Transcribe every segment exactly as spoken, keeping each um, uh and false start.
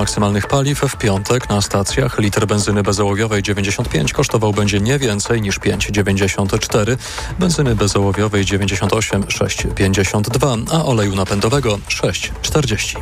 maksymalnych paliw w piątek na stacjach litr benzyny bezołowiowej dziewięćdziesiąt pięć kosztował będzie nie więcej niż pięć dziewięćdziesiąt cztery, benzyny bezołowiowej dziewięćdziesiąt osiem sześć pięćdziesiąt dwa, a oleju napędowego sześć czterdzieści.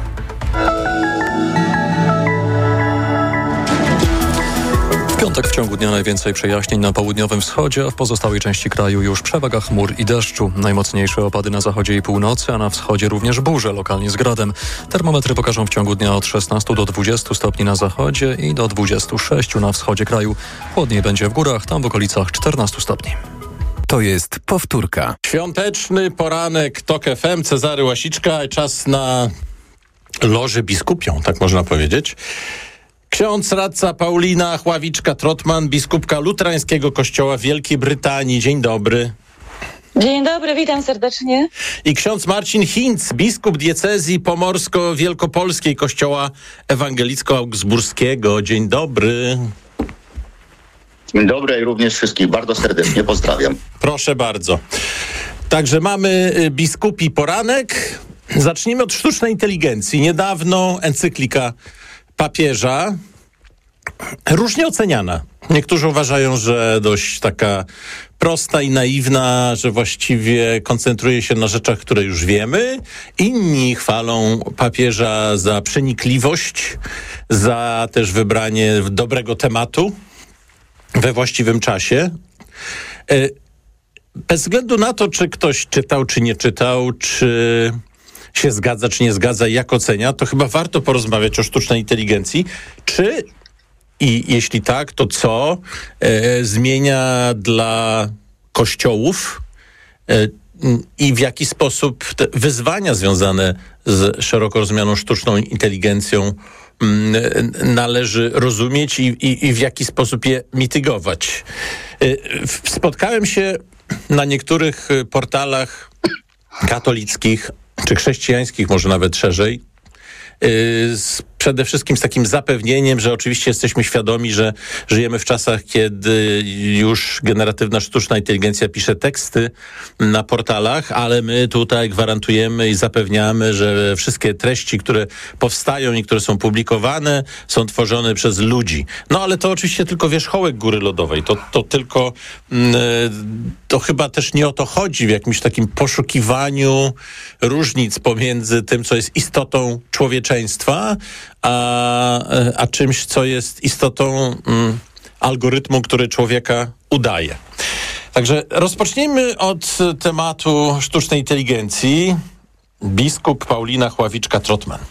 W piątek w ciągu dnia najwięcej przejaśnień na południowym wschodzie, a w pozostałej części kraju już przewaga chmur i deszczu. Najmocniejsze opady na zachodzie i północy, a na wschodzie również burze, lokalnie z gradem. Termometry pokażą w ciągu dnia od szesnastu do dwudziestu stopni na zachodzie i do dwudziestu sześciu na wschodzie kraju. Chłodniej będzie w górach, tam w okolicach czternastu stopni. To jest powtórka. Świąteczny poranek TOK F M, Cezary Łasiczka, czas na lożę biskupią, tak można powiedzieć. Ksiądz radca Paulina Chławiczka-Trotman, biskupka luterańskiego kościoła w Wielkiej Brytanii. Dzień dobry. Dzień dobry, witam serdecznie. I ksiądz Marcin Hinz, biskup diecezji pomorsko-wielkopolskiej kościoła ewangelicko-augsburskiego. Dzień dobry. Dzień dobry i również wszystkich bardzo serdecznie pozdrawiam. Proszę bardzo. Także mamy biskupi poranek. Zacznijmy od sztucznej inteligencji. Niedawno encyklika papieża, różnie oceniana. Niektórzy uważają, że dość taka prosta i naiwna, że właściwie koncentruje się na rzeczach, które już wiemy. Inni chwalą papieża za przenikliwość, za też wybranie dobrego tematu we właściwym czasie. Bez względu na to, czy ktoś czytał, czy nie czytał, czy się zgadza, czy nie zgadza i jak ocenia, to chyba warto porozmawiać o sztucznej inteligencji. Czy i jeśli tak, to co e, zmienia dla kościołów e, i w jaki sposób te wyzwania związane z szeroko rozumianą sztuczną inteligencją m, należy rozumieć i, i, i w jaki sposób je mitygować. E, spotkałem się na niektórych portalach katolickich czy chrześcijańskich, może nawet szerzej, z, przede wszystkim z takim zapewnieniem, że oczywiście jesteśmy świadomi, że żyjemy w czasach, kiedy już generatywna sztuczna inteligencja pisze teksty na portalach, ale my tutaj gwarantujemy i zapewniamy, że wszystkie treści, które powstają i które są publikowane, są tworzone przez ludzi. No ale to oczywiście tylko wierzchołek góry lodowej. To, to tylko to chyba też nie o to chodzi w jakimś takim poszukiwaniu różnic pomiędzy tym, co jest istotą człowieczeństwa, a, a czymś, co jest istotą mm, algorytmu, który człowieka udaje. Także rozpocznijmy od tematu sztucznej inteligencji. Biskup Paulina Chławiczka-Trotman.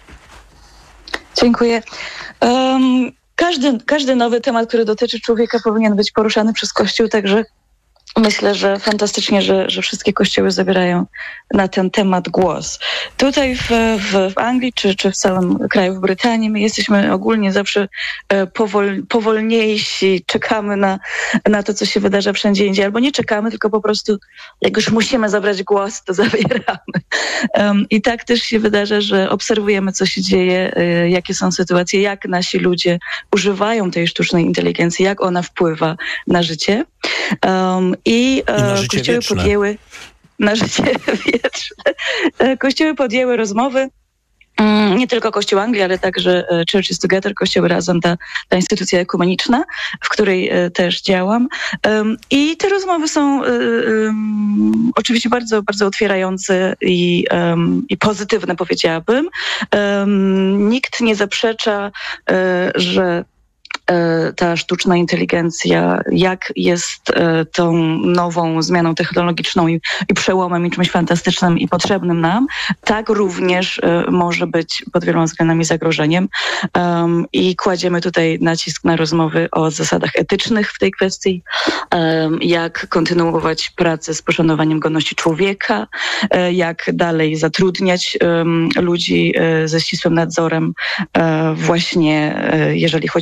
Dziękuję. Um, każdy, każdy nowy temat, który dotyczy człowieka, powinien być poruszany przez Kościół, także myślę, że fantastycznie, że, że wszystkie kościoły zabierają na ten temat głos. Tutaj w, w, w Anglii czy, czy w całym kraju, w Brytanii, my jesteśmy ogólnie zawsze powol, powolniejsi, czekamy na, na to, co się wydarza wszędzie indziej, albo nie czekamy, tylko po prostu jak już musimy zabrać głos, to zabieramy. Um, I tak też się wydarza, że obserwujemy, co się dzieje, y, jakie są sytuacje, jak nasi ludzie używają tej sztucznej inteligencji, jak ona wpływa na życie. Um, I, I na e, życie kościoły wieczne. podjęły na życie wieczne. E, kościoły podjęły rozmowy. Um, nie tylko Kościół Anglii, ale także e, Churches Together, Kościoły Razem, ta, ta instytucja ekumeniczna, w której e, też działam. Um, I te rozmowy są e, um, oczywiście bardzo, bardzo otwierające i, um, i pozytywne, powiedziałabym. Um, nikt nie zaprzecza, e, że ta sztuczna inteligencja, jak jest tą nową zmianą technologiczną i, i przełomem i czymś fantastycznym i potrzebnym nam, tak również może być pod wieloma względami zagrożeniem. Um, I kładziemy tutaj nacisk na rozmowy o zasadach etycznych w tej kwestii, um, jak kontynuować pracę z poszanowaniem godności człowieka, um, jak dalej zatrudniać um, ludzi um, ze ścisłym nadzorem, um, właśnie um, jeżeli chodzi o te zasady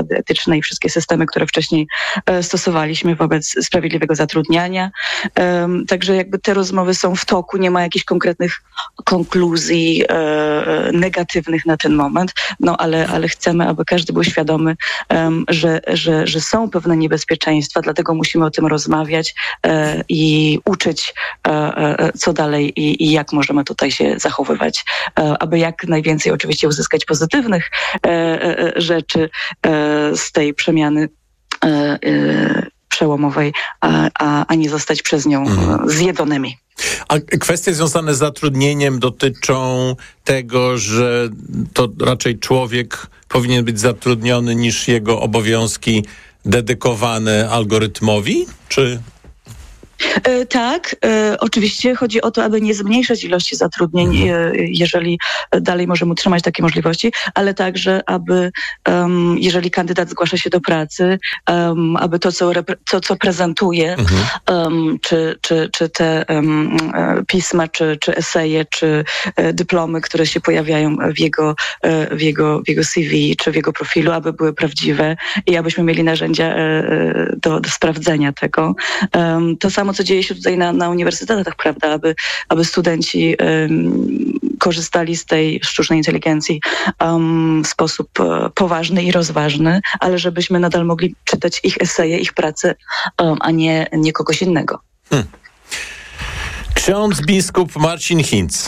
zasady etyczne i wszystkie systemy, które wcześniej stosowaliśmy wobec sprawiedliwego zatrudniania. Także jakby te rozmowy są w toku, nie ma jakichś konkretnych konkluzji negatywnych na ten moment, no ale, ale chcemy, aby każdy był świadomy, że, że, że są pewne niebezpieczeństwa, dlatego musimy o tym rozmawiać i uczyć, co dalej i, i jak możemy tutaj się zachowywać, aby jak najwięcej oczywiście uzyskać pozytywnych rzeczy z tej przemiany przełomowej, a, a, a nie zostać przez nią mhm. zjedzonymi. A kwestie związane z zatrudnieniem dotyczą tego, że to raczej człowiek powinien być zatrudniony niż jego obowiązki dedykowane algorytmowi, czy... E, tak, e, oczywiście chodzi o to, aby nie zmniejszać ilości zatrudnień, e, jeżeli dalej możemy utrzymać takie możliwości, ale także, aby um, jeżeli kandydat zgłasza się do pracy, um, aby to, co, repre- to, co prezentuje, mhm. um, czy, czy, czy te um, pisma, czy, czy eseje, czy e, dyplomy, które się pojawiają w jego, e, w, jego, w jego C V, czy w jego profilu, aby były prawdziwe i abyśmy mieli narzędzia e, do, do sprawdzenia tego. Um, to samo co dzieje się tutaj na, na uniwersytetach, prawda, aby, aby studenci um, korzystali z tej sztucznej inteligencji um, w sposób uh, poważny i rozważny, ale żebyśmy nadal mogli czytać ich eseje, ich prace, um, a nie, nie kogoś innego. Hmm. Ksiądz biskup Marcin Hinz.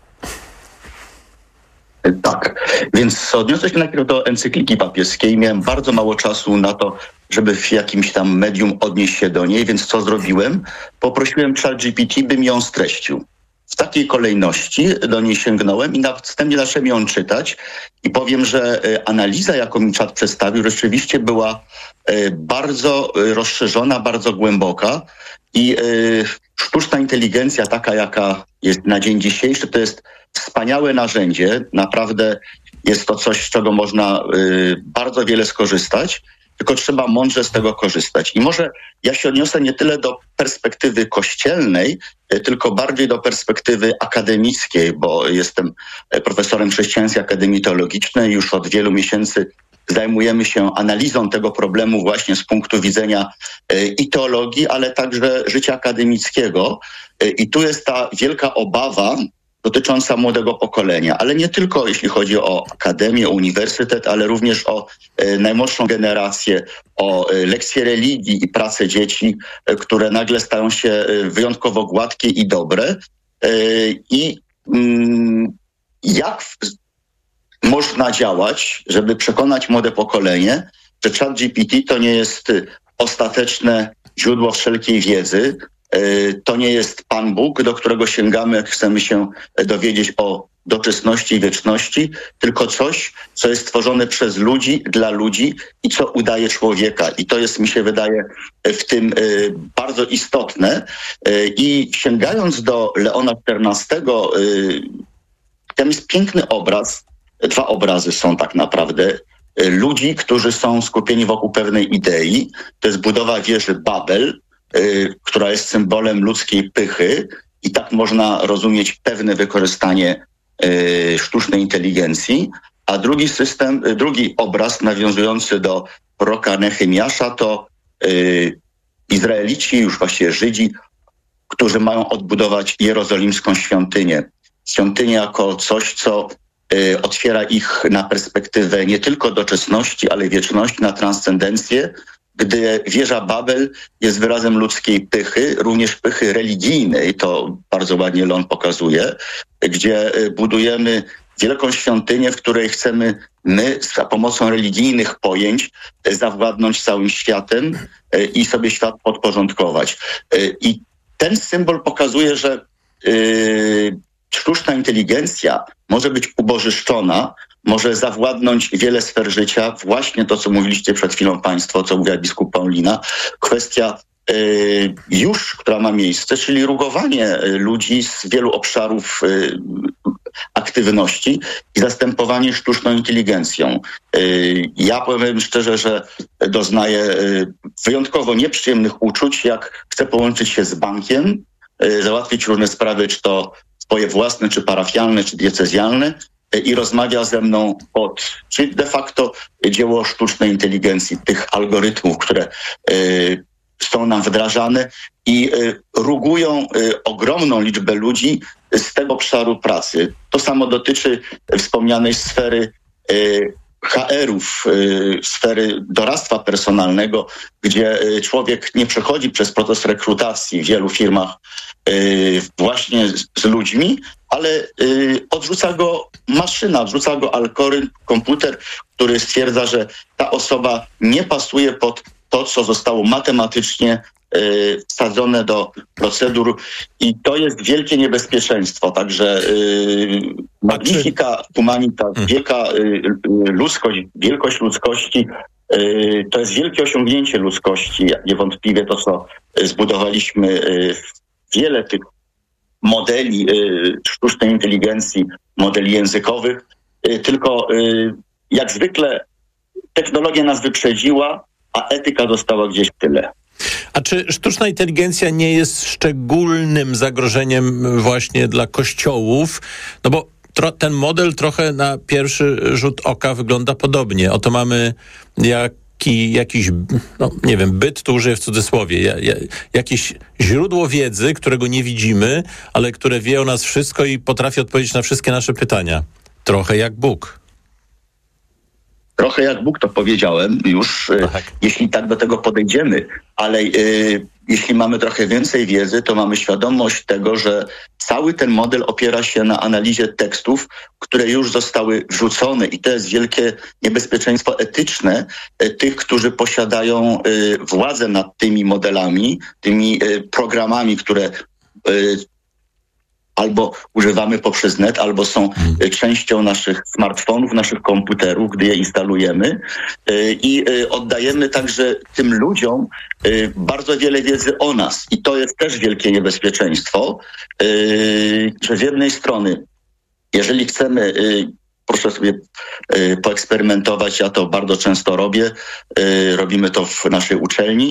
Tak, więc odniosę się najpierw do encykliki papieskiej. Miałem bardzo mało czasu na to, żeby w jakimś tam medium odnieść się do niej, więc co zrobiłem? Poprosiłem ChatGPT, by mi ją streścił. W takiej kolejności do niej sięgnąłem i następnie zacząłem ją czytać i powiem, że analiza, jaką mi czat przedstawił, rzeczywiście była bardzo rozszerzona, bardzo głęboka i sztuczna inteligencja taka, jaka jest na dzień dzisiejszy, to jest wspaniałe narzędzie. Naprawdę jest to coś, z czego można bardzo wiele skorzystać, tylko trzeba mądrze z tego korzystać. I może ja się odniosę nie tyle do perspektywy kościelnej, tylko bardziej do perspektywy akademickiej, bo jestem profesorem chrześcijańskiej Akademii Teologicznej. Już od wielu miesięcy zajmujemy się analizą tego problemu właśnie z punktu widzenia i teologii, ale także życia akademickiego. I tu jest ta wielka obawa dotycząca młodego pokolenia, ale nie tylko jeśli chodzi o akademię, o uniwersytet, ale również o e, najmłodszą generację, o e, lekcje religii i pracę dzieci, e, które nagle stają się e, wyjątkowo gładkie i dobre. E, I mm, jak w, można działać, żeby przekonać młode pokolenie, że ChatGPT to nie jest ostateczne źródło wszelkiej wiedzy, to nie jest Pan Bóg, do którego sięgamy, jak chcemy się dowiedzieć o doczesności i wieczności, tylko coś, co jest stworzone przez ludzi, dla ludzi i co udaje człowieka. I to jest, mi się wydaje, w tym bardzo istotne. I sięgając do Leona czternastego, tam jest piękny obraz, dwa obrazy są tak naprawdę, ludzi, którzy są skupieni wokół pewnej idei. To jest budowa wieży Babel, która jest symbolem ludzkiej pychy i tak można rozumieć pewne wykorzystanie y, sztucznej inteligencji. A drugi system, drugi obraz nawiązujący do proroka Nehemiasza to y, Izraelici, już właściwie Żydzi, którzy mają odbudować jerozolimską świątynię. Świątynię jako coś, co y, otwiera ich na perspektywę nie tylko doczesności, ale wieczności, na transcendencję, gdy wieża Babel jest wyrazem ludzkiej pychy, również pychy religijnej, to bardzo ładnie Leon pokazuje, gdzie budujemy wielką świątynię, w której chcemy my za pomocą religijnych pojęć zawładnąć całym światem i sobie świat podporządkować. I ten symbol pokazuje, że yy, sztuczna inteligencja może być ubożyszczona, może zawładnąć wiele sfer życia. Właśnie to, co mówiliście przed chwilą państwo, co mówiła biskup Paulina, kwestia y, już, która ma miejsce, czyli rugowanie ludzi z wielu obszarów y, aktywności i zastępowanie sztuczną inteligencją. Y, ja powiem szczerze, że doznaję y, wyjątkowo nieprzyjemnych uczuć, jak chcę połączyć się z bankiem, y, załatwić różne sprawy, czy to swoje własne, czy parafialne, czy diecezjalne, i rozmawia ze mną bot, czyli de facto dzieło sztucznej inteligencji, tych algorytmów, które są nam wdrażane i rugują ogromną liczbę ludzi z tego obszaru pracy. To samo dotyczy wspomnianej sfery H R-ów, sfery doradztwa personalnego, gdzie człowiek nie przechodzi przez proces rekrutacji w wielu firmach właśnie z ludźmi, ale odrzuca go maszyna, odrzuca go algorytm, komputer, który stwierdza, że ta osoba nie pasuje pod to, co zostało matematycznie wsadzone do procedur i to jest wielkie niebezpieczeństwo. Także yy, magnifica humanita, wielka yy, ludzkość, wielkość ludzkości, yy, to jest wielkie osiągnięcie ludzkości. Niewątpliwie to, co zbudowaliśmy, yy, wiele tych modeli yy, sztucznej inteligencji, modeli językowych, yy, tylko yy, jak zwykle technologia nas wyprzedziła, a etyka została gdzieś w tyle. A czy sztuczna inteligencja nie jest szczególnym zagrożeniem właśnie dla kościołów? No bo tro, ten model trochę na pierwszy rzut oka wygląda podobnie. Oto mamy jaki, jakiś, no nie wiem, byt, tu użyję w cudzysłowie, ja, ja, jakieś źródło wiedzy, którego nie widzimy, ale które wie o nas wszystko i potrafi odpowiedzieć na wszystkie nasze pytania. Trochę jak Bóg. Trochę jak Bóg, to powiedziałem już, tak. Jeśli tak do tego podejdziemy, ale y, jeśli mamy trochę więcej wiedzy, to mamy świadomość tego, że cały ten model opiera się na analizie tekstów, które już zostały wrzucone i to jest wielkie niebezpieczeństwo etyczne y, tych, którzy posiadają y, władzę nad tymi modelami, tymi y, programami, które y, albo używamy poprzez net, albo są hmm. częścią naszych smartfonów, naszych komputerów, gdy je instalujemy i oddajemy także tym ludziom bardzo wiele wiedzy o nas. I to jest też wielkie niebezpieczeństwo, że z jednej strony, jeżeli chcemy, proszę sobie poeksperymentować, ja to bardzo często robię, robimy to w naszej uczelni,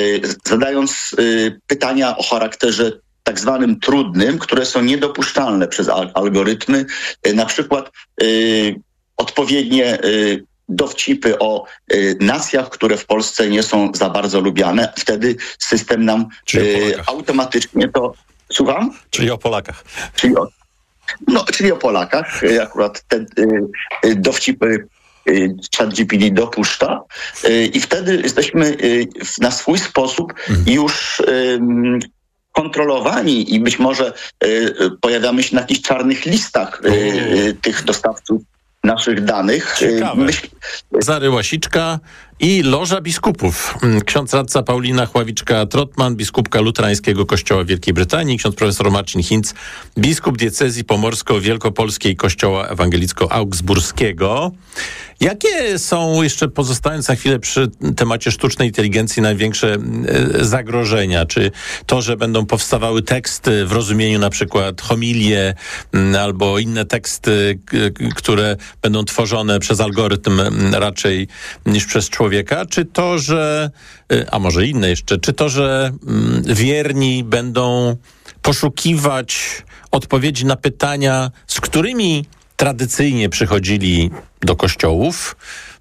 zadając pytania o charakterze tak zwanym trudnym, które są niedopuszczalne przez algorytmy, na przykład y, odpowiednie y, dowcipy o y, nacjach, które w Polsce nie są za bardzo lubiane. Wtedy system nam y, automatycznie to... Słucham? Czyli o Polakach. Czyli o, no, czyli o Polakach. Akurat te y, y, dowcipy y, ChatGPT dopuszcza y, i wtedy jesteśmy y, na swój sposób mhm. już... Y, kontrolowani i być może y, pojawiamy się na jakichś czarnych listach y, y, tych dostawców naszych danych. Ciekawe. Myśl... Cezary Łasiczka i Loża Biskupów. Ksiądz radca Paulina Chławiczka-Trotman, biskupka luterańskiego Kościoła Wielkiej Brytanii, ksiądz profesor Marcin Hinz, biskup diecezji pomorsko-wielkopolskiej Kościoła Ewangelicko-Augsburskiego. Jakie są, jeszcze pozostając na chwilę przy temacie sztucznej inteligencji, największe zagrożenia? Czy to, że będą powstawały teksty w rozumieniu na przykład homilie albo inne teksty, które będą tworzone przez algorytm raczej niż przez człowieka? Czy to, że, a może inne jeszcze, czy to, że wierni będą poszukiwać odpowiedzi na pytania, z którymi tradycyjnie przychodzili do kościołów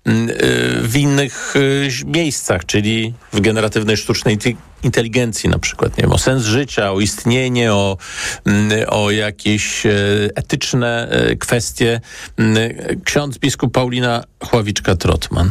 w innych miejscach, czyli w generatywnej sztucznej inteligencji na przykład, nie wiem, o sens życia, o istnienie, o, o jakieś etyczne kwestie. Ksiądz biskup Paulina Chławiczka-Trotman.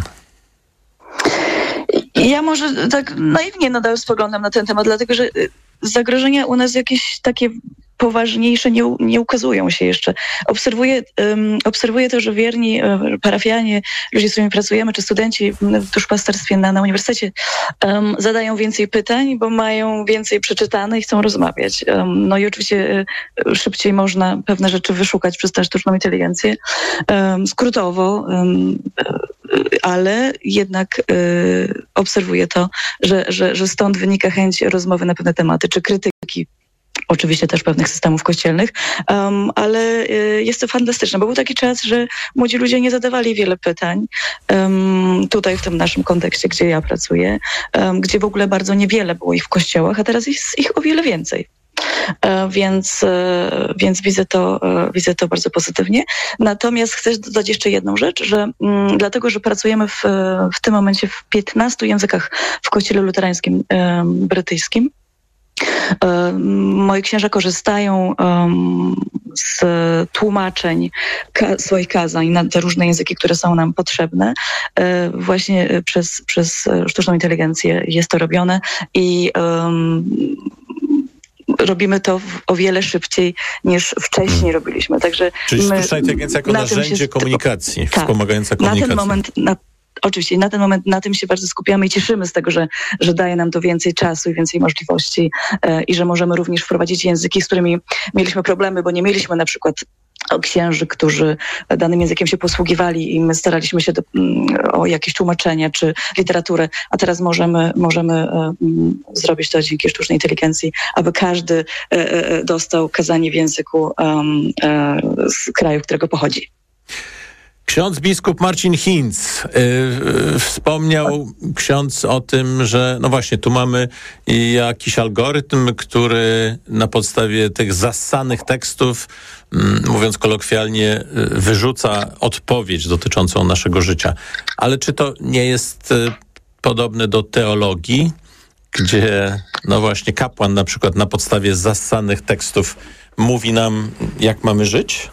Ja może tak naiwnie nadal spoglądam na ten temat, dlatego że zagrożenia u nas jakieś takie poważniejsze nie, nie ukazują się jeszcze. Obserwuję, um, obserwuję to, że wierni um, parafianie, ludzie, z którymi pracujemy, czy studenci w duszpasterstwie na, na uniwersytecie um, zadają więcej pytań, bo mają więcej przeczytane i chcą rozmawiać. Um, no i oczywiście um, szybciej można pewne rzeczy wyszukać przez tę sztuczną inteligencję. Um, skrótowo, um, ale jednak um, obserwuję to, że, że, że stąd wynika chęć rozmowy na pewne tematy, czy krytyki, oczywiście też pewnych systemów kościelnych, um, ale y, jest to fantastyczne, bo był taki czas, że młodzi ludzie nie zadawali wiele pytań um, tutaj w tym naszym kontekście, gdzie ja pracuję, um, gdzie w ogóle bardzo niewiele było ich w kościołach, a teraz jest ich o wiele więcej. więc, więc widzę to, widzę to bardzo pozytywnie. Natomiast chcę dodać jeszcze jedną rzecz, że m, dlatego, że pracujemy w, w tym momencie w piętnastu językach w Kościele Luterańskim um, brytyjskim. Moi księża korzystają um, z tłumaczeń ka- swoich kazań na te różne języki, które są nam potrzebne. E, właśnie przez, przez sztuczną inteligencję jest to robione i um, robimy to w, o wiele szybciej niż wcześniej robiliśmy. Także Czyli my sztuczna inteligencja jako na narzędzie się, komunikacji, tak, wspomagająca komunikację. Na ten moment... Na, Oczywiście na ten moment na tym się bardzo skupiamy i cieszymy z tego, że, że daje nam to więcej czasu i więcej możliwości e, i że możemy również wprowadzić języki, z którymi mieliśmy problemy, bo nie mieliśmy na przykład księży, którzy danym językiem się posługiwali i my staraliśmy się do, o jakieś tłumaczenie czy literaturę, a teraz możemy, możemy e, zrobić to dzięki sztucznej inteligencji, aby każdy e, e, dostał kazanie w języku um, e, z kraju, którego pochodzi. Ksiądz biskup Marcin Hinz yy, wspomniał ksiądz o tym, że no właśnie tu mamy jakiś algorytm, który na podstawie tych zassanych tekstów, yy, mówiąc kolokwialnie, yy, wyrzuca odpowiedź dotyczącą naszego życia. Ale czy to nie jest yy, podobne do teologii, gdzie no właśnie kapłan na przykład na podstawie zassanych tekstów mówi nam, jak mamy żyć?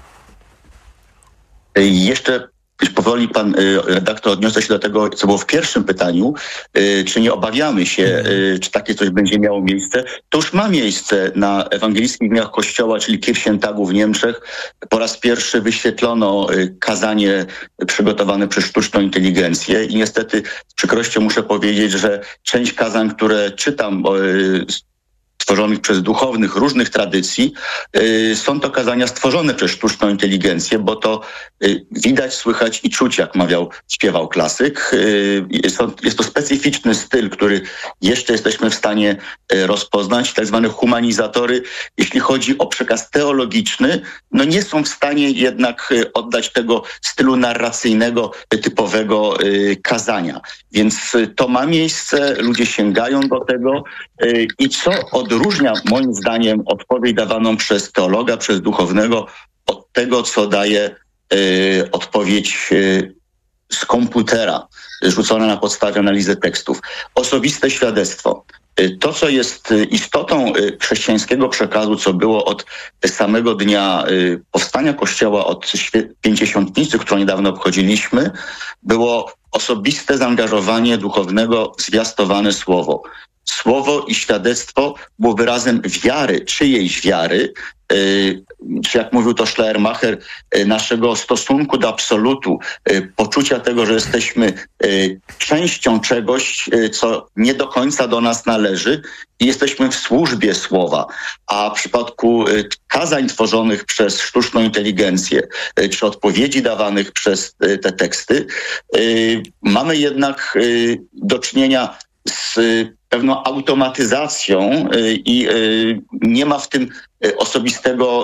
Jeszcze powoli pan redaktor odniosę się do tego, co było w pierwszym pytaniu, czy nie obawiamy się, czy takie coś będzie miało miejsce. To już ma miejsce na Ewangelickich Dniach Kościoła, czyli Kirchentagu w Niemczech. Po raz pierwszy wyświetlono kazanie przygotowane przez sztuczną inteligencję i niestety z przykrością muszę powiedzieć, że część kazań, które czytam, stworzonych przez duchownych różnych tradycji, yy, są to kazania stworzone przez sztuczną inteligencję, bo to yy, widać, słychać i czuć, jak mawiał, śpiewał klasyk. Yy, jest, to, jest to specyficzny styl, który jeszcze jesteśmy w stanie yy, rozpoznać. Tak zwane humanizatory, jeśli chodzi o przekaz teologiczny, no nie są w stanie jednak yy, oddać tego stylu narracyjnego, yy, typowego yy, kazania. Więc yy, to ma miejsce, ludzie sięgają do tego yy, i co od Odróżnia moim zdaniem odpowiedź dawaną przez teologa, przez duchownego od tego, co daje y, odpowiedź y, z komputera, rzucona na podstawie analizy tekstów. Osobiste świadectwo. Y, to, co jest istotą y, chrześcijańskiego przekazu, co było od samego dnia y, powstania Kościoła, od świe- pięćdziesiątnicy, którą niedawno obchodziliśmy, było osobiste zaangażowanie duchownego w zwiastowane słowo. Słowo i świadectwo było wyrazem wiary, czyjejś wiary, yy, czy jak mówił to Schleiermacher, yy, naszego stosunku do absolutu, yy, poczucia tego, że jesteśmy yy, częścią czegoś, yy, co nie do końca do nas należy i jesteśmy w służbie słowa. A w przypadku yy, kazań tworzonych przez sztuczną inteligencję, yy, czy odpowiedzi dawanych przez yy, te teksty, yy, mamy jednak yy, do czynienia z pewną automatyzacją i nie ma w tym osobistego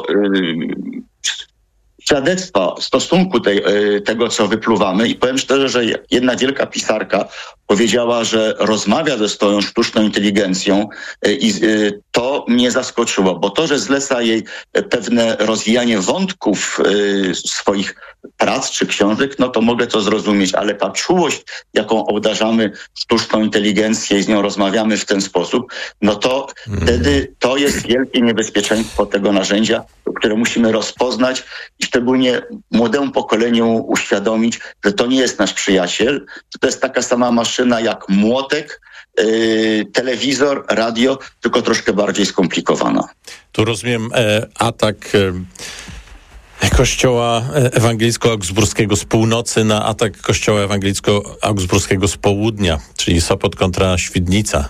świadectwa stosunku tej, tego, co wypluwamy. I powiem szczerze, że jedna wielka pisarka powiedziała, że rozmawia ze swoją sztuczną inteligencją i to mnie zaskoczyło, bo to, że zleca jej pewne rozwijanie wątków swoich prac czy książek, no to mogę to zrozumieć, ale ta czułość, jaką obdarzamy sztuczną inteligencję i z nią rozmawiamy w ten sposób, no to mm. wtedy to jest wielkie niebezpieczeństwo tego narzędzia, które musimy rozpoznać i szczególnie młodemu pokoleniu uświadomić, że to nie jest nasz przyjaciel, że to jest taka sama maszyna jak młotek, yy, telewizor, radio, tylko troszkę bardziej skomplikowana. Tu rozumiem e, atak e, Kościoła Ewangelicko-Augsburskiego z północy na atak Kościoła Ewangelicko-Augsburskiego z południa, czyli Sopot kontra Świdnica.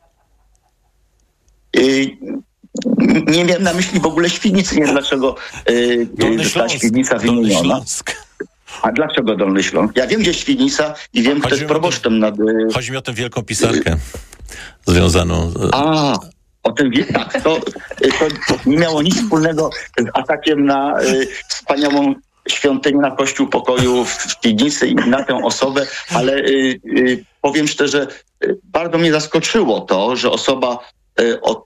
Yy, nie miałem na myśli w ogóle Świdnicy, nie dlaczego yy, ta Świdnica wymieniona. A dlaczego Dolny Śląsk? Ja wiem, gdzie Świdnica i wiem, kto jest proboszczem nad... Chodzi mi o tę wielką pisarkę związaną... A, o tym wie... Tak, to, to nie miało nic wspólnego z atakiem na y, wspaniałą świątynię, na Kościół Pokoju w Świdnicy i na tę osobę, ale y, y, powiem szczerze, y, bardzo mnie zaskoczyło to, że osoba y, o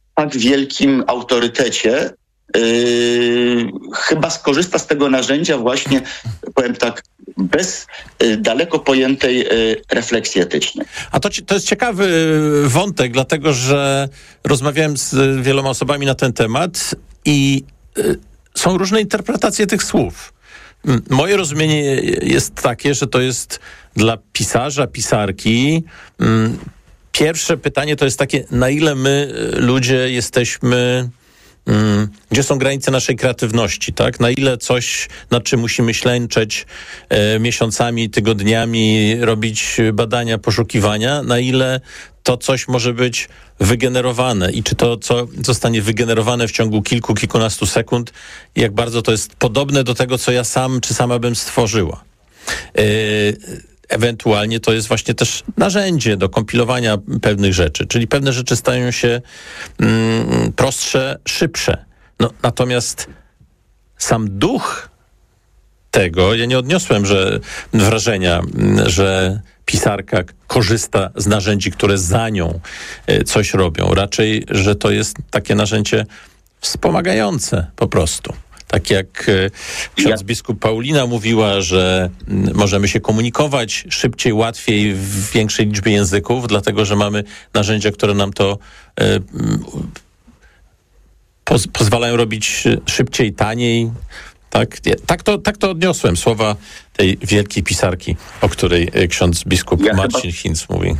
tak wielkim autorytecie, Yy, chyba skorzysta z tego narzędzia właśnie, powiem tak, bez y, daleko pojętej y, refleksji etycznej. A to, to jest ciekawy wątek, dlatego że rozmawiałem z wieloma osobami na ten temat i y, są różne interpretacje tych słów. Moje rozumienie jest takie, że to jest dla pisarza, pisarki. Mm, pierwsze pytanie to jest takie, na ile my ludzie jesteśmy... Hmm, gdzie są granice naszej kreatywności, tak? Na ile coś, nad czym musimy ślęczeć e, miesiącami, tygodniami, robić badania, poszukiwania, na ile to coś może być wygenerowane i czy to, co zostanie wygenerowane w ciągu kilku, kilkunastu sekund, jak bardzo to jest podobne do tego, co ja sam czy sama bym stworzyła. E, Ewentualnie to jest właśnie też narzędzie do kompilowania pewnych rzeczy, czyli pewne rzeczy stają się mm, prostsze, szybsze. No, natomiast sam duch tego, ja nie odniosłem że wrażenia, że pisarka korzysta z narzędzi, które za nią coś robią. Raczej, że to jest takie narzędzie wspomagające po prostu. Tak jak ksiądz biskup Paulina mówiła, że możemy się komunikować szybciej, łatwiej w większej liczbie języków, dlatego że mamy narzędzia, które nam to e, poz, pozwalają robić szybciej, taniej. Tak, tak, to, tak to odniosłem, słowa tej wielkiej pisarki, o której ksiądz biskup ja Marcin chyba... Hinz mówi.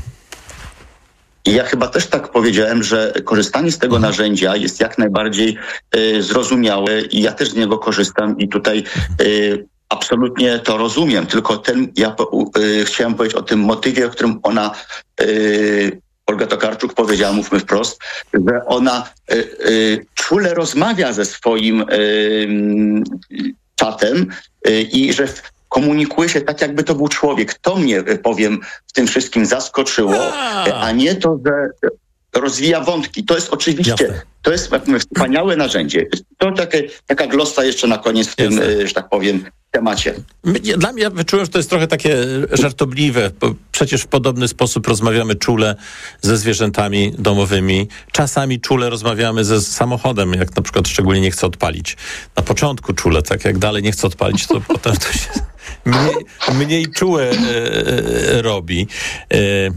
I ja chyba też tak powiedziałem, że korzystanie z tego mhm. narzędzia jest jak najbardziej y, zrozumiałe i ja też z niego korzystam i tutaj y, absolutnie to rozumiem, tylko ten, ja y, chciałem powiedzieć o tym motywie, o którym ona, y, Olga Tokarczuk powiedziała, mówmy wprost, że ona y, y, czule rozmawia ze swoim y, czatem y, i że komunikuje się tak, jakby to był człowiek. To mnie, powiem, w tym wszystkim zaskoczyło, a, a nie to, że rozwija wątki. To jest oczywiście, Jasne. to jest wspaniałe narzędzie. To takie, taka glosa jeszcze na koniec w tym, Jasne. że tak powiem, temacie. Dla mnie, ja wyczułem, że to jest trochę takie żartobliwe, bo przecież w podobny sposób rozmawiamy czule ze zwierzętami domowymi. Czasami czule rozmawiamy ze samochodem, jak na przykład szczególnie nie chce odpalić. Na początku czule, tak jak dalej nie chce odpalić, to potem to się mniej, mniej czułe e, robi. E,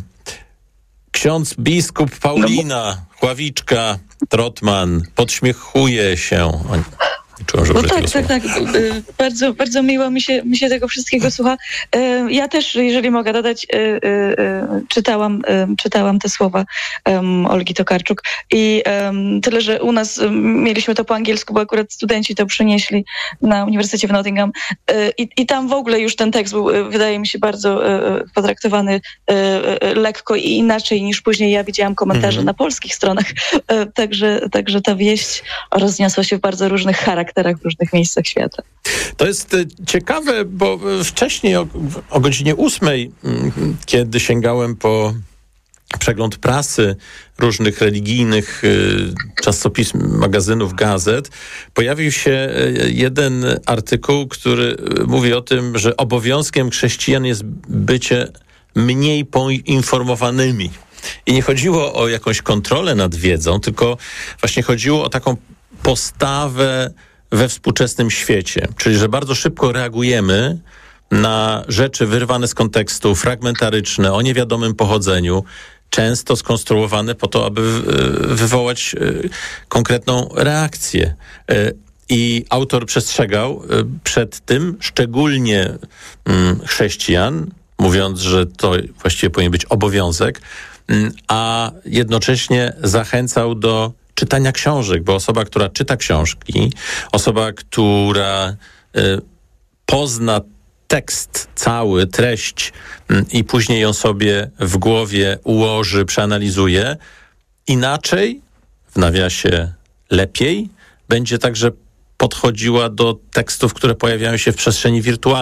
ksiądz biskup Paulina, Chławiczka, Trotman podśmiechuje się. Czułem, że no tak, tak, tak. Bardzo, bardzo miło mi się, mi się tego wszystkiego słucha. Ja też, jeżeli mogę dodać, czytałam, czytałam te słowa Olgi Tokarczuk i tyle, że u nas mieliśmy to po angielsku, bo akurat studenci to przynieśli na Uniwersytecie w Nottingham i, i tam w ogóle już ten tekst był, wydaje mi się, bardzo potraktowany lekko i inaczej niż później ja widziałam komentarze mm-hmm. na polskich stronach. Także, także ta wieść rozniosła się w bardzo różnych charakterach w różnych miejscach świata. To jest ciekawe, bo wcześniej o, o godzinie ósmej, kiedy sięgałem po przegląd prasy różnych religijnych czasopism, magazynów, gazet, pojawił się jeden artykuł, który mówi o tym, że obowiązkiem chrześcijan jest bycie mniej poinformowanymi. I nie chodziło o jakąś kontrolę nad wiedzą, tylko właśnie chodziło o taką postawę we współczesnym świecie. Czyli, że bardzo szybko reagujemy na rzeczy wyrwane z kontekstu, fragmentaryczne, o niewiadomym pochodzeniu, często skonstruowane po to, aby wywołać konkretną reakcję. I autor przestrzegał przed tym, szczególnie chrześcijan, mówiąc, że to właściwie powinien być obowiązek, a jednocześnie zachęcał do czytania książek, bo osoba, która czyta książki, osoba, która y, pozna tekst cały, treść y, i później ją sobie w głowie ułoży, przeanalizuje, inaczej, w nawiasie lepiej, będzie także podchodziła do tekstów, które pojawiają się w przestrzeni wirtualnej.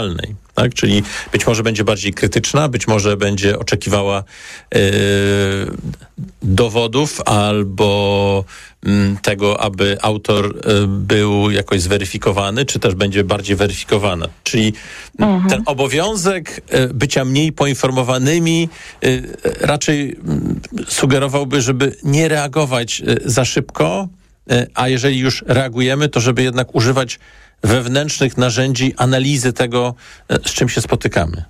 Tak? Czyli być może będzie bardziej krytyczna, być może będzie oczekiwała yy, dowodów albo yy, tego, aby autor yy, był jakoś zweryfikowany, czy też będzie bardziej weryfikowana. Czyli mhm. ten obowiązek yy, bycia mniej poinformowanymi yy, raczej yy, sugerowałby, żeby nie reagować yy, za szybko, yy, a jeżeli już reagujemy, to żeby jednak używać wewnętrznych narzędzi analizy tego, z czym się spotykamy.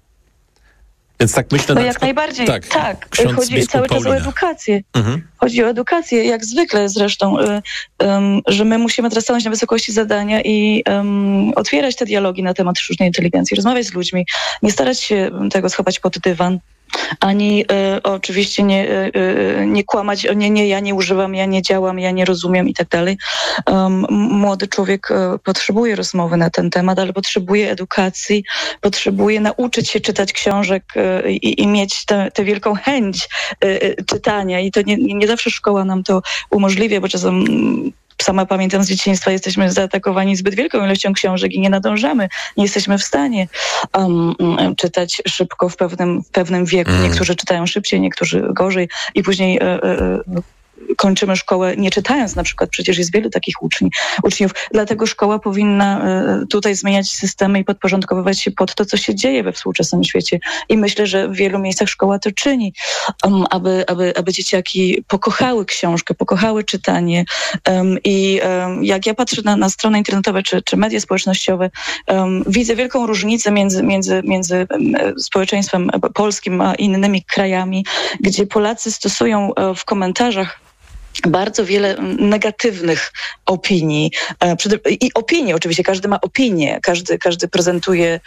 Więc tak myślę... No na jak przykład, najbardziej, tak. tak. Chodzi cały Paulina. czas o edukację. Mhm. Chodzi o edukację, jak zwykle zresztą, y, um, że my musimy teraz stanąć na wysokości zadania i um, otwierać te dialogi na temat sztucznej inteligencji, rozmawiać z ludźmi, nie starać się tego schować pod dywan, ani y, oczywiście nie, y, nie kłamać, o nie, nie, ja nie używam, ja nie działam, ja nie rozumiem i tak dalej. Um, młody człowiek y, potrzebuje rozmowy na ten temat, ale potrzebuje edukacji, potrzebuje nauczyć się czytać książek y, i, i mieć tę wielką chęć y, y, czytania i to nie, nie zawsze szkoła nam to umożliwia, bo czasem sama pamiętam z dzieciństwa, jesteśmy zaatakowani zbyt wielką ilością książek i nie nadążamy, nie jesteśmy w stanie um, czytać szybko w pewnym, w pewnym wieku. Niektórzy czytają szybciej, niektórzy gorzej i później e, e, kończymy szkołę nie czytając na przykład. Przecież jest wielu takich uczni, uczniów. Dlatego szkoła powinna tutaj zmieniać systemy i podporządkowywać się pod to, co się dzieje we współczesnym świecie. I myślę, że w wielu miejscach szkoła to czyni, um, aby, aby, aby dzieciaki pokochały książkę, pokochały czytanie. Um, I um, jak ja patrzę na, na strony internetowe czy, czy media społecznościowe, um, widzę wielką różnicę między, między, między um, społeczeństwem polskim a innymi krajami, gdzie Polacy stosują um, w komentarzach bardzo wiele negatywnych opinii. I opinie, oczywiście, każdy ma opinię, każdy, każdy prezentuje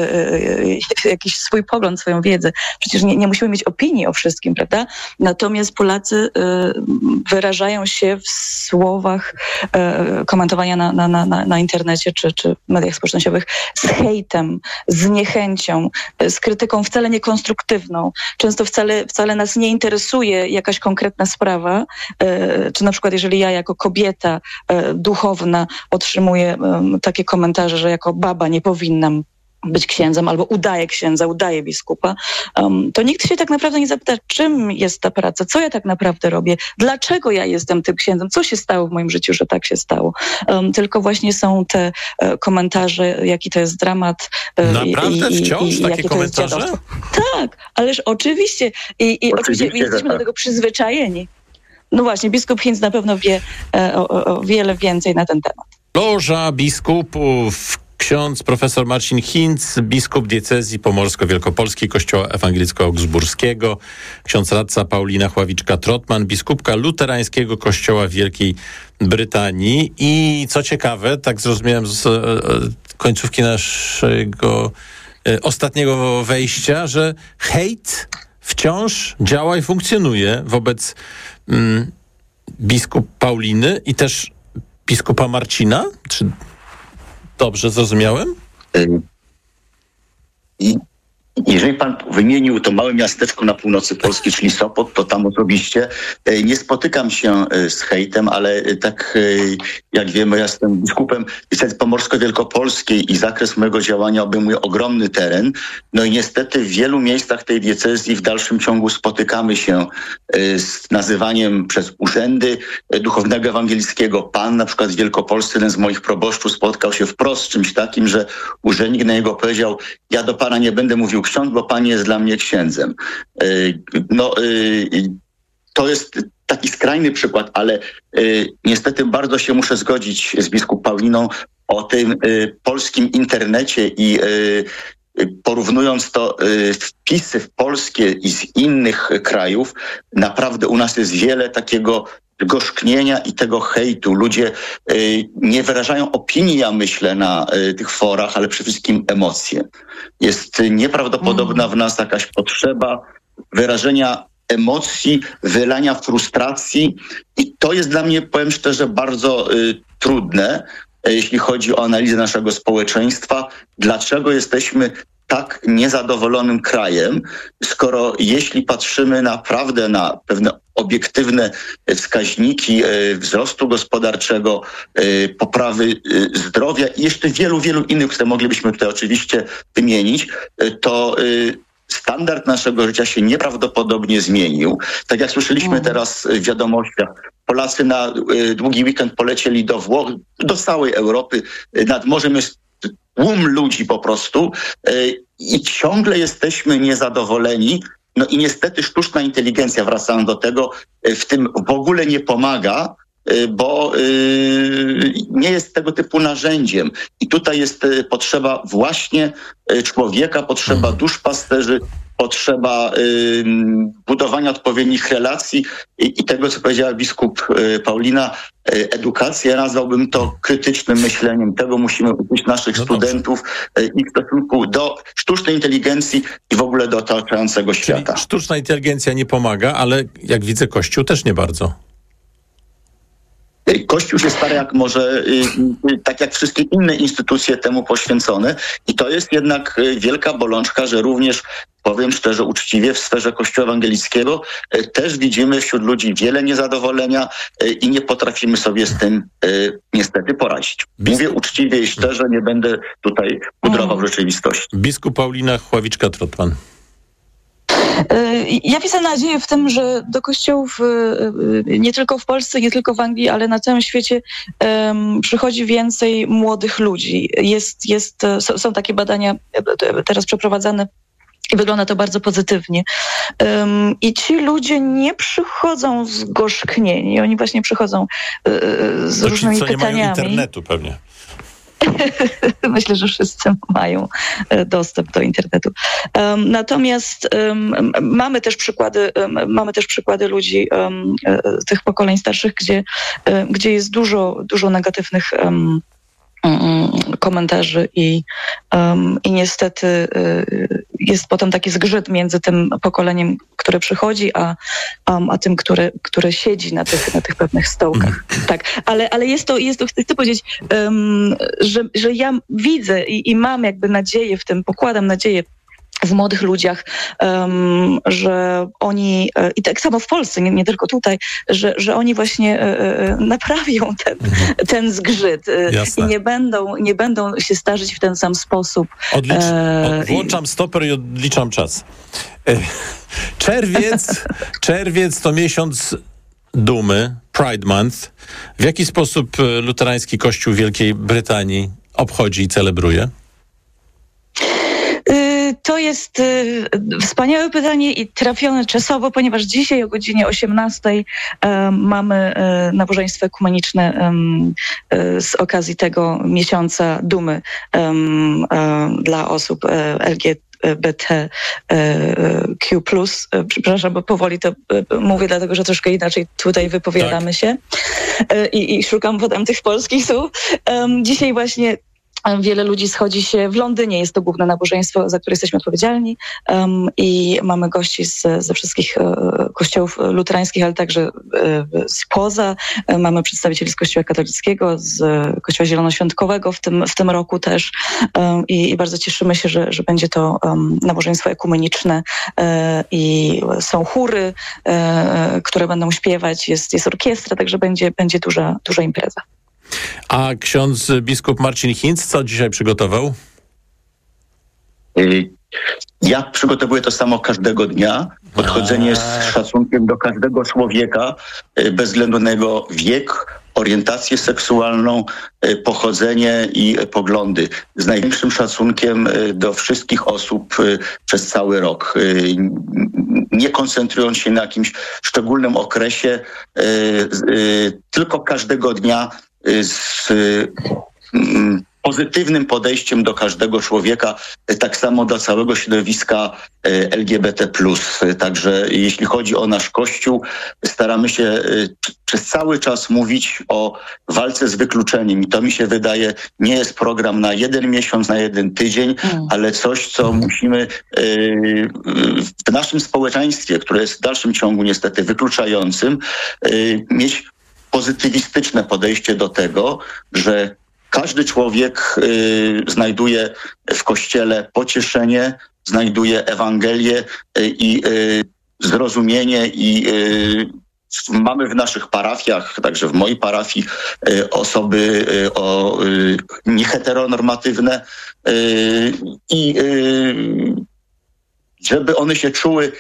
jakiś swój pogląd, swoją wiedzę. Przecież nie, nie musimy mieć opinii o wszystkim, prawda? Natomiast Polacy wyrażają się w słowach komentowania na, na, na, na internecie czy, czy w mediach społecznościowych z hejtem, z niechęcią, z krytyką wcale niekonstruktywną. Często wcale, wcale nas nie interesuje jakaś konkretna sprawa, czy na przykład jeżeli ja jako kobieta duchowna otrzymuję takie komentarze, że jako baba nie powinnam być księdzem albo udaję księdza, udaję biskupa, um, to nikt się tak naprawdę nie zapyta, czym jest ta praca, co ja tak naprawdę robię, dlaczego ja jestem tym księdzem, co się stało w moim życiu, że tak się stało. Um, tylko właśnie są te e, komentarze, jaki to jest dramat. E, Naprawdę? I, Wciąż i, i takie komentarze? Tak, ależ oczywiście. I, i oczywiście, oczywiście jesteśmy tak. do tego przyzwyczajeni. No właśnie, biskup Hinz na pewno wie e, o, o wiele więcej na ten temat. Loża biskupów. Ksiądz profesor Marcin Hinz, biskup diecezji pomorsko-wielkopolskiej Kościoła Ewangelicko-Augsburskiego, ksiądz radca Paulina Chławiczka-Trotman, biskupka luterańskiego Kościoła Wielkiej Brytanii. I co ciekawe, tak zrozumiałem z e, końcówki naszego e, ostatniego wejścia, że hejt wciąż działa i funkcjonuje wobec mm, biskup Pauliny i też biskupa Marcina? Czy dobrze zrozumiałem? I jeżeli pan wymienił to małe miasteczko na północy Polski, czyli Sopot, to tam osobiście nie spotykam się z hejtem, ale tak jak wiemy, ja jestem biskupem diecezji pomorsko-wielkopolskiej i zakres mojego działania obejmuje ogromny teren. No i niestety w wielu miejscach tej diecezji w dalszym ciągu spotykamy się z nazywaniem przez urzędy duchownego ewangelickiego pan. Na przykład w Wielkopolsce jeden z moich proboszczów spotkał się wprost z czymś takim, że urzędnik na niego powiedział: ja do pana nie będę mówił ksiądz, bo pan jest dla mnie księdzem. No, to jest taki skrajny przykład, ale niestety bardzo się muszę zgodzić z biskup Pauliną o tym polskim internecie i porównując to wpisy w polskie i z innych krajów, naprawdę u nas jest wiele takiego gorzknienia i tego hejtu. Ludzie y, nie wyrażają opinii, ja myślę, na y, tych forach, ale przede wszystkim emocje. Jest nieprawdopodobna w nas jakaś potrzeba wyrażenia emocji, wylania frustracji i to jest dla mnie, powiem szczerze, bardzo y, trudne, y, jeśli chodzi o analizę naszego społeczeństwa. Dlaczego jesteśmy tak niezadowolonym krajem, skoro jeśli patrzymy naprawdę na pewne obiektywne wskaźniki wzrostu gospodarczego, poprawy zdrowia i jeszcze wielu, wielu innych, które moglibyśmy tutaj oczywiście wymienić, to standard naszego życia się nieprawdopodobnie zmienił. Tak jak słyszeliśmy teraz w wiadomościach, Polacy na długi weekend polecieli do Włoch, do całej Europy. Nad morzem jest tłum ludzi po prostu i ciągle jesteśmy niezadowoleni. No i niestety sztuczna inteligencja, wracając do tego, w tym w ogóle nie pomaga, bo nie jest tego typu narzędziem. I tutaj jest potrzeba właśnie człowieka, potrzeba duszpasterzy, potrzeba y, budowania odpowiednich relacji i, i tego, co powiedziała biskup y, Paulina, y, edukacja, nazwałbym to krytycznym myśleniem. Tego musimy uczyć naszych no studentów y, i w stosunku do sztucznej inteligencji i w ogóle do otaczającego świata. Czyli sztuczna inteligencja nie pomaga, ale jak widzę, Kościół też nie bardzo. Kościół się stara jak może, tak jak wszystkie inne instytucje temu poświęcone i to jest jednak wielka bolączka, że również, powiem szczerze, uczciwie, w sferze Kościoła ewangelickiego też widzimy wśród ludzi wiele niezadowolenia i nie potrafimy sobie z tym niestety poradzić. Mówię uczciwie i szczerze, nie będę tutaj pudrował rzeczywistości. Biskup Paulina Chławiczka-Trotman. Ja widzę nadzieję w tym, że do kościołów nie tylko w Polsce, nie tylko w Anglii, ale na całym świecie um, przychodzi więcej młodych ludzi. Jest, jest, są takie badania teraz przeprowadzane i wygląda to bardzo pozytywnie. Um, I ci ludzie nie przychodzą zgorzknieni, oni właśnie przychodzą uh, z to różnymi ci, co pytaniami. Nie mają internetu pewnie. Myślę, że wszyscy mają dostęp do internetu. Um, natomiast um, mamy też przykłady, um, mamy też przykłady ludzi um, tych pokoleń starszych, gdzie, um, gdzie jest dużo, dużo negatywnych um, komentarzy i, um, i niestety y, jest potem taki zgrzyt między tym pokoleniem, które przychodzi, a, um, a tym, które, które siedzi na tych, na tych pewnych stołkach. Tak, ale, ale jest to, jest to, chcę powiedzieć, um, że, że ja widzę i, i mam jakby nadzieję w tym, pokładam nadzieję w młodych ludziach, um, że oni, i tak samo w Polsce, nie, nie tylko tutaj, że, że oni właśnie e, naprawią ten, ten zgrzyt Jasne. i nie będą, nie będą się starzyć w ten sam sposób. Odlicz, e, włączam stoper i odliczam czas. E, czerwiec, czerwiec to miesiąc dumy, Pride Month. W jaki sposób luterański Kościół Wielkiej Brytanii obchodzi i celebruje? To jest y, wspaniałe pytanie i trafione czasowo, ponieważ dzisiaj o godzinie osiemnastej y, mamy y, nabożeństwo ekumeniczne y, y, z okazji tego miesiąca dumy y, y, dla osób y, L G B T Q plus. Przepraszam, bo powoli to mówię, dlatego że troszkę inaczej tutaj wypowiadamy tak. się I, i szukam potem tych polskich słów. Um, dzisiaj właśnie wiele ludzi schodzi się w Londynie. Jest to główne nabożeństwo, za które jesteśmy odpowiedzialni um, i mamy gości z, ze wszystkich e, kościołów luterańskich, ale także e, spoza. E, mamy przedstawicieli z Kościoła katolickiego, z Kościoła Zielonoświątkowego w tym, w tym roku też um, i, i bardzo cieszymy się, że, że będzie to um, nabożeństwo ekumeniczne e, i są chóry, e, które będą śpiewać, jest, jest orkiestra, także będzie, będzie duża, duża impreza. A ksiądz biskup Marcin Hinz co dzisiaj przygotował? Ja przygotowuję to samo każdego dnia. Podchodzenie z szacunkiem do każdego człowieka, bez względu na jego wiek, orientację seksualną, pochodzenie i poglądy. Z największym szacunkiem do wszystkich osób przez cały rok. Nie koncentrując się na jakimś szczególnym okresie, tylko każdego dnia z pozytywnym podejściem do każdego człowieka, tak samo do całego środowiska L G B T plus. Także jeśli chodzi o nasz Kościół, staramy się przez cały czas mówić o walce z wykluczeniem. I to mi się wydaje, nie jest program na jeden miesiąc, na jeden tydzień, mm. ale coś, co musimy w naszym społeczeństwie, które jest w dalszym ciągu niestety wykluczającym, mieć pozytywistyczne podejście do tego, że każdy człowiek y, znajduje w Kościele pocieszenie, znajduje Ewangelię y, i y, zrozumienie i y, mamy w naszych parafiach, także w mojej parafii, y, osoby y, o, y, nieheteronormatywne y, i y, żeby one się czuły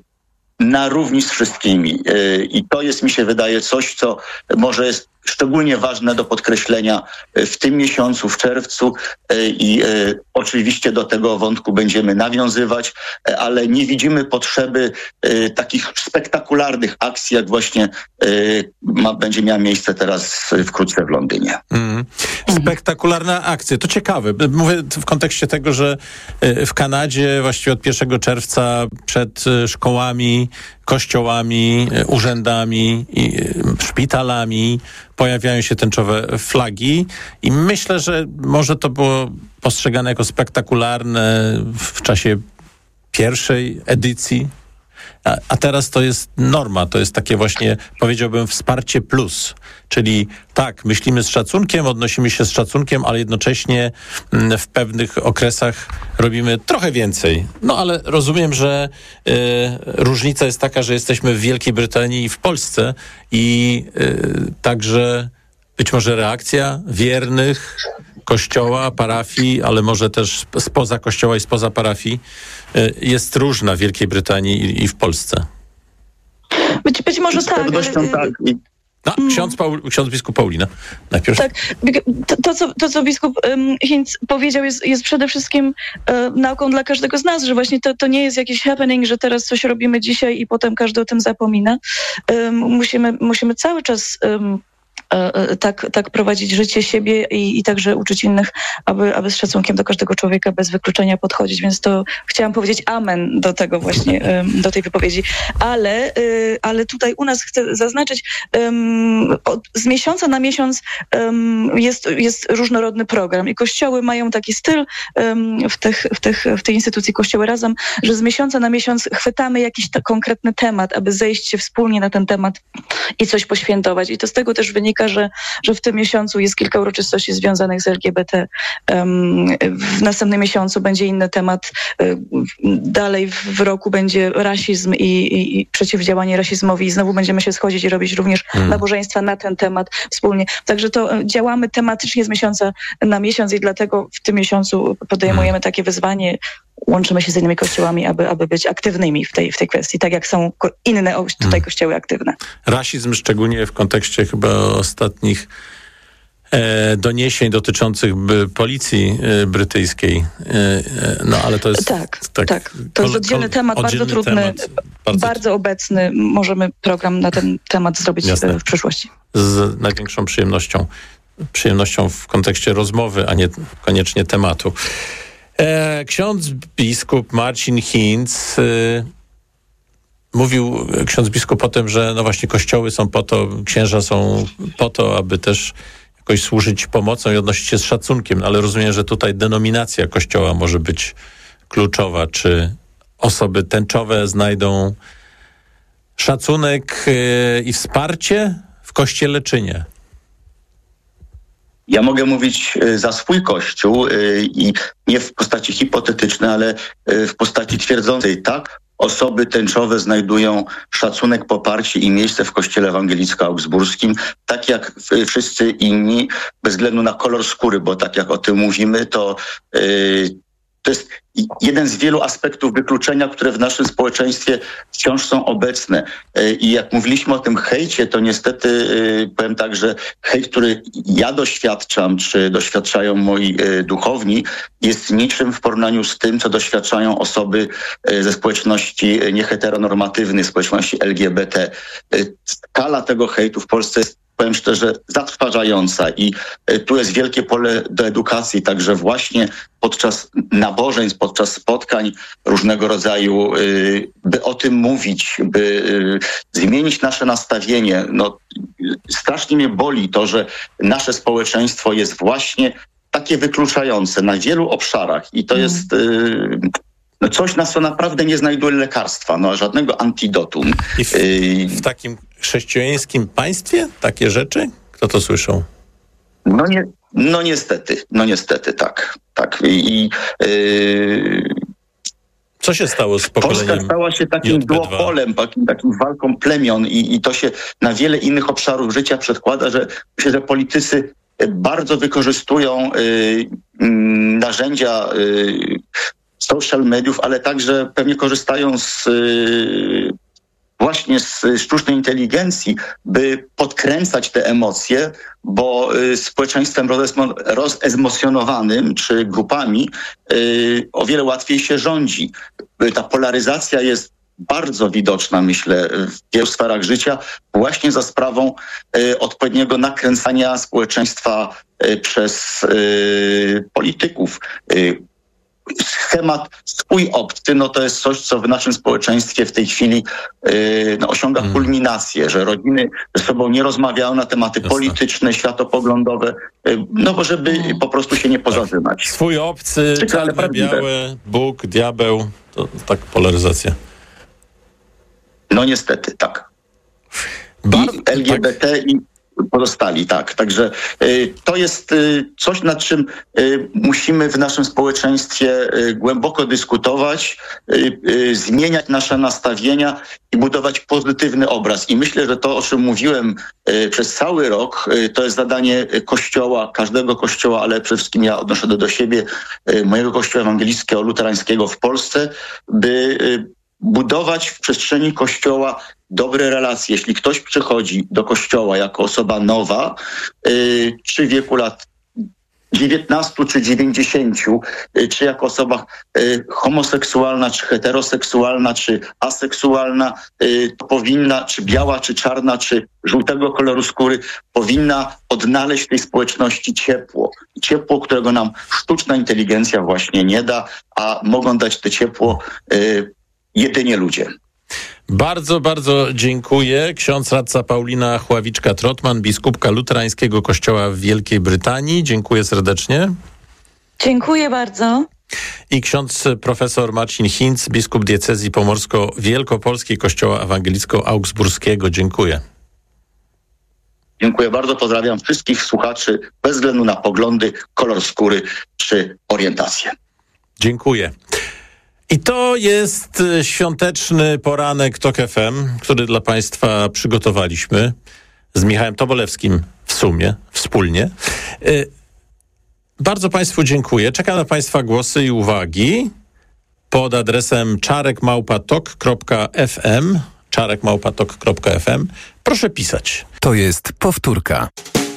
na równi z wszystkimi. I to jest, mi się wydaje, coś, co może jest szczególnie ważne do podkreślenia w tym miesiącu, w czerwcu i oczywiście do tego wątku będziemy nawiązywać, ale nie widzimy potrzeby takich spektakularnych akcji, jak właśnie ma, będzie miała miejsce teraz wkrótce w Londynie. Mm. Spektakularne akcje, to ciekawe. Mówię w kontekście tego, że w Kanadzie właściwie od pierwszego czerwca przed szkołami, kościołami, urzędami, i szpitalami pojawiają się tęczowe flagi i myślę, że może to było postrzegane jako spektakularne w czasie pierwszej edycji, a, a teraz to jest norma, to jest takie właśnie, powiedziałbym, wsparcie plus, czyli tak, myślimy z szacunkiem, odnosimy się z szacunkiem, ale jednocześnie w pewnych okresach robimy trochę więcej. No ale rozumiem, że y, różnica jest taka, że jesteśmy w Wielkiej Brytanii i w Polsce i y, także być może reakcja wiernych kościoła, parafii, ale może też spoza kościoła i spoza parafii jest różna w Wielkiej Brytanii i, i w Polsce. Być, być może Z tak. pewnością ale... tak. No, ksiądz, Paul, ksiądz biskup Paulina. Najpierw. Tak, to, to, co, to co biskup um, Hinz powiedział, jest, jest przede wszystkim um, nauką dla każdego z nas, że właśnie to, to nie jest jakiś happening, że teraz coś robimy dzisiaj i potem każdy o tym zapomina. Um, musimy, musimy cały czas um, Tak, tak prowadzić życie siebie i, i także uczyć innych, aby, aby z szacunkiem do każdego człowieka bez wykluczenia podchodzić. Więc to chciałam powiedzieć amen do tego właśnie, do tej wypowiedzi. Ale, ale tutaj u nas chcę zaznaczyć, z miesiąca na miesiąc jest, jest różnorodny program i kościoły mają taki styl w, tych, w, tych, w tej instytucji Kościoły Razem, że z miesiąca na miesiąc chwytamy jakiś t- konkretny temat, aby zejść się wspólnie na ten temat i coś poświętować. I to z tego też wynika, Że, że w tym miesiącu jest kilka uroczystości związanych z L G B T. W następnym miesiącu będzie inny temat. Dalej w roku będzie rasizm i, i, i przeciwdziałanie rasizmowi i znowu będziemy się schodzić i robić również hmm. nabożeństwa na ten temat wspólnie. Także to działamy tematycznie z miesiąca na miesiąc i dlatego w tym miesiącu podejmujemy hmm. takie wyzwanie. Łączymy się z innymi kościołami, aby, aby być aktywnymi w tej, w tej kwestii, tak jak są ko- inne tutaj hmm. kościoły aktywne. Rasizm szczególnie w kontekście chyba ostatnich e, doniesień dotyczących by, policji e, brytyjskiej. E, no ale to jest... Tak, tak. tak. To jest oddzielny kol, temat, oddzielny bardzo trudny, temat, bardzo... bardzo obecny. Możemy program na ten temat zrobić Jasne. w przyszłości. Z największą przyjemnością. Przyjemnością w kontekście rozmowy, a nie koniecznie tematu. E, ksiądz biskup Marcin Hinz y, mówił, ksiądz biskup o tym, że no właśnie kościoły są po to, księża są po to, aby też jakoś służyć pomocą i odnosić się z szacunkiem, no, ale rozumiem, że tutaj denominacja kościoła może być kluczowa. Czy osoby tęczowe znajdą szacunek y, i wsparcie w kościele, czy nie? Ja mogę mówić za swój Kościół i nie w postaci hipotetycznej, ale w postaci twierdzącej. Tak, osoby tęczowe znajdują szacunek, poparcie i miejsce w Kościele Ewangelicko-Augsburskim, tak jak wszyscy inni, bez względu na kolor skóry, bo tak jak o tym mówimy, to yy, to jest jeden z wielu aspektów wykluczenia, które w naszym społeczeństwie wciąż są obecne. I jak mówiliśmy o tym hejcie, to niestety powiem tak, że hejt, który ja doświadczam, czy doświadczają moi duchowni, jest niczym w porównaniu z tym, co doświadczają osoby ze społeczności nieheteronormatywnej, społeczności L G B T. Skala tego hejtu w Polsce jest, powiem szczerze, zatrważająca i tu jest wielkie pole do edukacji, także właśnie podczas nabożeństw, podczas spotkań różnego rodzaju, by o tym mówić, by zmienić nasze nastawienie. No, strasznie mnie boli to, że nasze społeczeństwo jest właśnie takie wykluczające na wielu obszarach i to mm. jest... No coś, na co naprawdę nie znajduje lekarstwa, no żadnego antidotum. I w, w takim chrześcijańskim państwie takie rzeczy? Kto to słyszał? No nie, no niestety, no niestety, tak. tak. I, yy... Co się stało z pokoleniem Polska stała się takim J P dwa? duopolem, takim, takim walką plemion i, i to się na wiele innych obszarów życia przedkłada, że myślę, że politycy bardzo wykorzystują y, y, narzędzia y, social mediów, ale także pewnie korzystają z y, właśnie z sztucznej inteligencji, by podkręcać te emocje, bo y, społeczeństwem rozesmo- rozemocjonowanym czy grupami y, o wiele łatwiej się rządzi. Y, ta polaryzacja jest bardzo widoczna, myślę, w wielu sferach życia, właśnie za sprawą y, odpowiedniego nakręcania społeczeństwa y, przez y, polityków. Y, Schemat swój obcy, no to jest coś, co w naszym społeczeństwie w tej chwili yy, no, osiąga hmm. kulminację, że rodziny ze sobą nie rozmawiają na tematy Jasne. polityczne, światopoglądowe, yy, no bo żeby hmm. po prostu się nie pozażynać. Tak. Swój obcy, czarne, białe, Bóg, diabeł, to tak polaryzacja. No niestety, tak. Bar- I L G B T tak? i pozostali, tak. Także y, to jest y, coś, nad czym y, musimy w naszym społeczeństwie y, głęboko dyskutować, y, y, zmieniać nasze nastawienia i budować pozytywny obraz. I myślę, że to, o czym mówiłem y, przez cały rok, y, to jest zadanie Kościoła, każdego Kościoła, ale przede wszystkim ja odnoszę to do siebie, y, mojego Kościoła ewangelickiego, luterańskiego w Polsce, by y, budować w przestrzeni Kościoła dobre relacje. Jeśli ktoś przychodzi do Kościoła jako osoba nowa, yy, czy w wieku lat dziewiętnastu czy dziewięćdziesięciu, yy, czy jako osoba yy, homoseksualna, czy heteroseksualna, czy aseksualna, yy, to powinna, czy biała, czy czarna, czy żółtego koloru skóry, powinna odnaleźć w tej społeczności ciepło. Ciepło, którego nam sztuczna inteligencja właśnie nie da, a mogą dać to ciepło yy, jedynie ludzie. Bardzo, bardzo dziękuję. Ksiądz radca Paulina Chławiczka-Trotman, biskupka luterańskiego kościoła w Wielkiej Brytanii. Dziękuję serdecznie. Dziękuję bardzo. I ksiądz profesor Marcin Hinz, biskup diecezji pomorsko-wielkopolskiej kościoła ewangelicko-augsburskiego. Dziękuję. Dziękuję bardzo. Pozdrawiam wszystkich słuchaczy bez względu na poglądy, kolor skóry czy orientację. Dziękuję. I to jest świąteczny poranek TOK F M, który dla Państwa przygotowaliśmy z Michałem Tobolewskim w sumie, wspólnie. Bardzo Państwu dziękuję. Czekam na Państwa głosy i uwagi pod adresem czarek małpa tok kropka f m czarek małpa tok kropka f m. Proszę pisać. To jest powtórka.